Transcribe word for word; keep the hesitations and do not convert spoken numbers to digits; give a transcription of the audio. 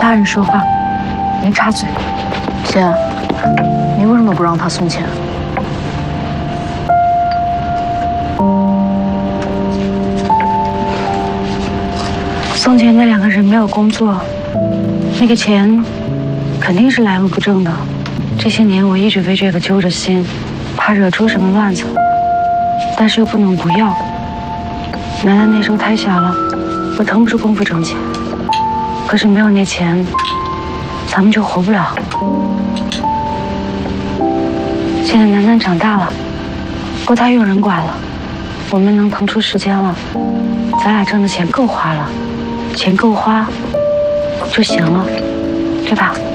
大人说话，别插嘴。 姐，你为什么不让他送钱？ 送钱那两个人没有工作，那个钱肯定是来路不正的。这些年我一直为这个揪着心，怕惹出什么乱子，但是又不能不要。楠楠那时候太小了，我腾不出功夫挣钱。可是没有那钱，咱们就活不了。现在楠楠长大了，郭家有人管了，我们能腾出时间了，咱俩挣的钱够花了，钱够花就行了，对吧？